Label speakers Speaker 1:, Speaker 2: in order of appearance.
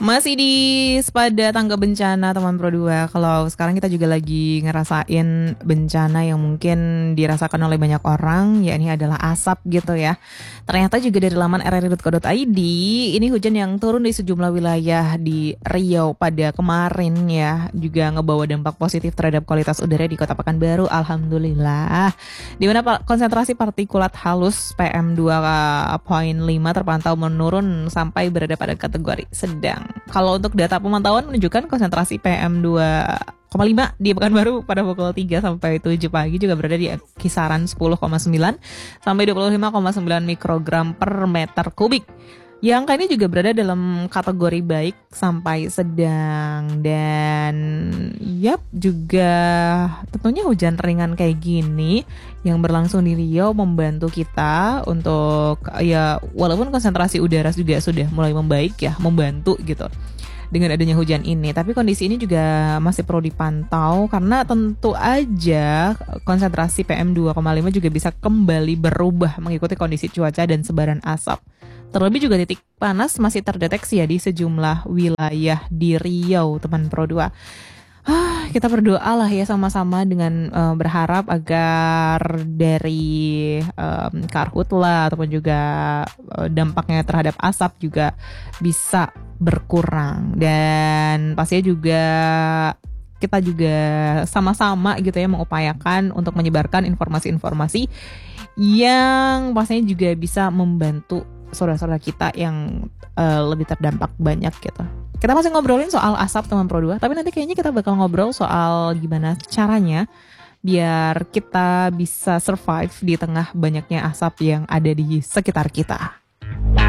Speaker 1: Masih di sepada tangga bencana teman Pro 2. Kalau sekarang kita juga lagi ngerasain bencana yang mungkin dirasakan oleh banyak orang, yakni adalah asap gitu ya. Ternyata juga dari laman rri.co.id, ini hujan yang turun di sejumlah wilayah di Riau pada kemarin ya, juga ngebawa dampak positif terhadap kualitas udara di Kota Pekanbaru, alhamdulillah. Di mana konsentrasi partikulat halus PM2,5 terpantau menurun sampai berada pada kategori sedang. Kalau untuk data pemantauan menunjukkan konsentrasi PM2,5 di Pekanbaru pada pukul 3 sampai 7 pagi juga berada di kisaran 10,9 sampai 25,9 mikrogram per meter kubik. Yang angka ini juga berada dalam kategori baik sampai sedang. Dan juga tentunya hujan ringan kayak gini yang berlangsung di Riau membantu kita untuk walaupun konsentrasi udara juga sudah mulai membaik ya, membantu gitu dengan adanya hujan ini. Tapi kondisi ini juga masih perlu dipantau karena tentu aja konsentrasi PM2,5 juga bisa kembali berubah mengikuti kondisi cuaca dan sebaran asap. Terlebih juga titik panas masih terdeteksi ya di sejumlah wilayah di Riau, teman Pro 2. Kita berdoa lah ya sama-sama dengan berharap agar dari karhutla ataupun juga dampaknya terhadap asap juga bisa berkurang. Dan pastinya juga kita juga sama-sama gitu ya mengupayakan untuk menyebarkan informasi-informasi yang pastinya juga bisa membantu saudara-saudara kita yang lebih terdampak banyak gitu. Kita masih ngobrolin soal asap teman Pro 2, tapi nanti kayaknya kita bakal ngobrol soal gimana caranya biar kita bisa survive di tengah banyaknya asap yang ada di sekitar kita.